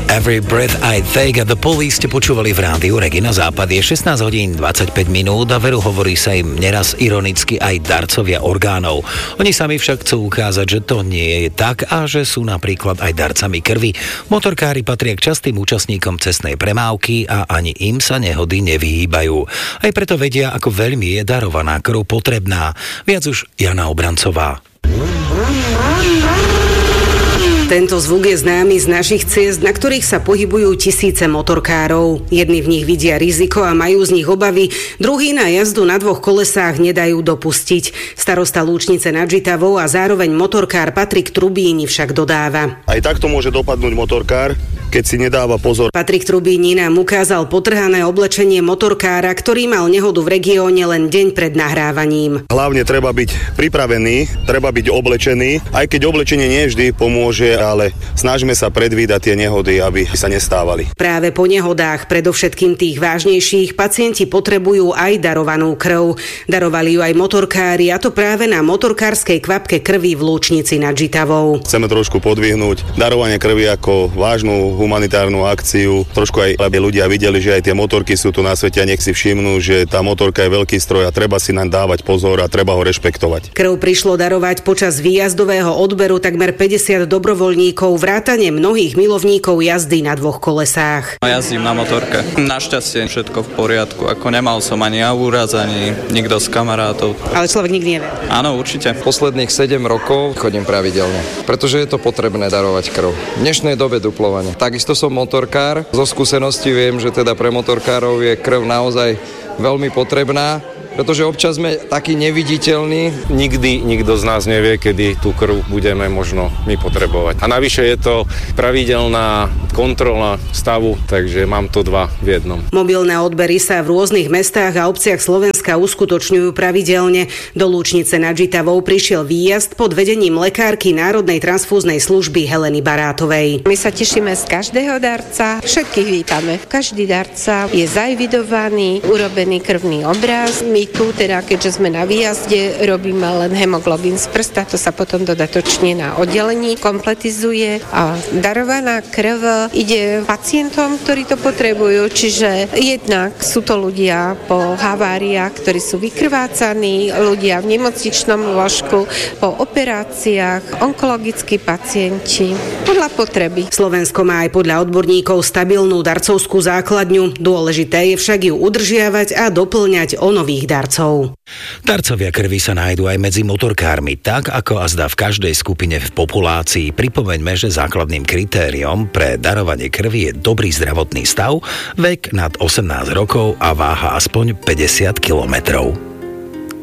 Every Breath I Take a The Police ste počúvali v rádiu Regina Západ. Je 16 hodín 25 minút a veru hovorí sa im neraz ironicky aj darcovia orgánov. Oni sami však chcú ukázať, že to nie je tak a že sú napríklad aj darcami krvi. Motorkári patria k častým účastníkom cestnej premávky a ani im sa nehody nevyhýbajú. Aj preto vedia, ako veľmi je darovaná krv potrebná. Viac už Jana Obrancová. Tento zvuk je známy z našich ciest, na ktorých sa pohybujú tisíce motorkárov. Jedni v nich vidia riziko a majú z nich obavy, druhí na jazdu na dvoch kolesách nedajú dopustiť. Starosta Lúčnice nad Žitavou a zároveň motorkár Patrik Trubíni však dodáva. Aj takto môže dopadnúť motorkár, keď si nedáva pozor. Patrik Trubíni nám ukázal potrhané oblečenie motorkára, ktorý mal nehodu v regióne len deň pred nahrávaním. Hlavne treba byť pripravený, treba byť oblečený, aj keď oblečenie nie vždy pomôže, ale snažíme sa predvídať tie nehody, aby sa nestávali. Práve po nehodách, predovšetkým tých vážnejších, pacienti potrebujú aj darovanú krv. Darovali ju aj motorkári, a to práve na motorkárskej kvapke krvi v Lúčnici nad Žitavou. Chceme trošku podvihnúť darovanie krvi ako vážnu humanitárnu akciu. Trošku aj, aby ľudia videli, že aj tie motorky sú tu na svete a nech si všimnú, že tá motorka je veľký stroj a treba si naň dávať pozor a treba ho rešpektovať. Krv prišlo darovať počas výjazdového odberu takmer 50 dobrovoľníkov, vrátane mnohých milovníkov jazdy na dvoch kolesách. Jazdím na motorke. Našťastie všetko v poriadku. Ako nemal som ani úraz, ani nikto z kamarátov. Ale človek nikdy nevie. Áno, určite. Posledných 7 rokov chodím pravidelne, pretože je to potrebné darovať krv. V dnešnej dobe duplovania. Takisto som motorkár. Zo skúsenosti viem, že teda pre motorkárov je krv naozaj veľmi potrebná, pretože občas sme takí neviditeľní. Nikdy nikto z nás nevie, kedy tú krv budeme možno my potrebovať. A navyše je to pravidelná kontrola stavu, takže mám to dva v jednom. Mobilné odbery sa v rôznych mestách a obciach Slovenska uskutočňujú pravidelne. Do Lúčnice nad Žitavou prišiel výjazd pod vedením lekárky Národnej transfúznej služby Heleny Barátovej. My sa tešíme z každého darca, všetkých vítame. Každý darca je zaevidovaný, urobený krvný obraz. My tu, teda, keďže sme na výjazde, robíme len hemoglobín z prsta, to sa potom dodatočne na oddelení kompletizuje a darovaná krv ide pacientom, ktorí to potrebujú, čiže jednak sú to ľudia po haváriách, ktorí sú vykrvácaní, ľudia v nemocničnom lôžku, po operáciách, onkologickí pacienti, podľa potreby. Slovensko má aj podľa odborníkov stabilnú darcovskú základňu, dôležité je však ju udržiavať a doplňať o nových darcov. Darcovia krvi sa nájdú aj medzi motorkármi, tak ako azda v každej skupine v populácii. Pripomeňme, že základným kritériom pre darovanie krvi je dobrý zdravotný stav, vek nad 18 rokov a váha aspoň 50 kilometrov.